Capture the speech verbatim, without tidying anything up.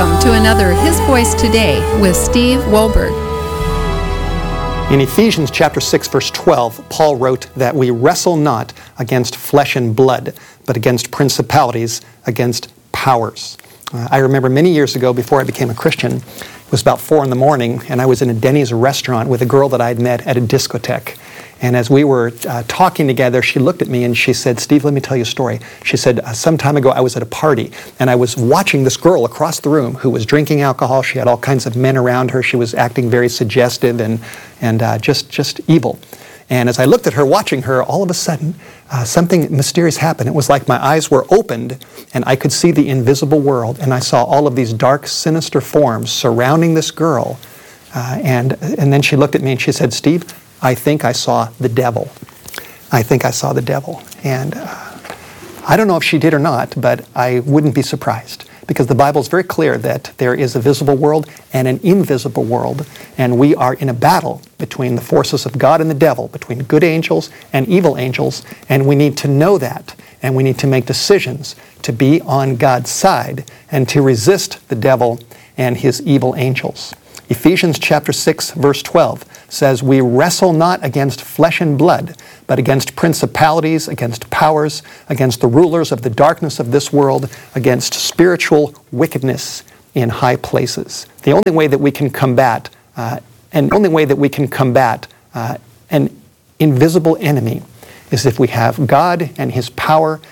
Welcome to another His Voice Today with Steve Wohlberg. In Ephesians chapter six, verse twelve, Paul wrote that we wrestle not against flesh and blood, but against principalities, against powers. Uh, I remember many years ago, before I became a Christian, it was about four in the morning, and I was in a Denny's restaurant with a girl that I had met at a discotheque. And as we were uh, talking together, she looked at me and she said, "Steve, let me tell you a story." She said, uh, some time ago I was at a party and I was watching this girl across the room who was drinking alcohol. She had all kinds of men around her. She was acting very suggestive and, and uh, just, just evil. And as I looked at her, watching her, all of a sudden, uh, something mysterious happened. It was like my eyes were opened and I could see the invisible world. And I saw all of these dark, sinister forms surrounding this girl. Uh, and, and then she looked at me and she said, "Steve, I think I saw the devil. I think I saw the devil." And uh, I don't know if she did or not, but I wouldn't be surprised, because the Bible is very clear that there is a visible world and an invisible world, and we are in a battle between the forces of God and the devil, between good angels and evil angels, and we need to know that, and we need to make decisions to be on God's side and to resist the devil and his evil angels. Ephesians chapter six, verse twelve says, "We wrestle not against flesh and blood, but against principalities, against powers, against the rulers of the darkness of this world, against spiritual wickedness in high places." The only way that we can combat, uh, and the only way that we can combat uh, an invisible enemy is if we have God and His power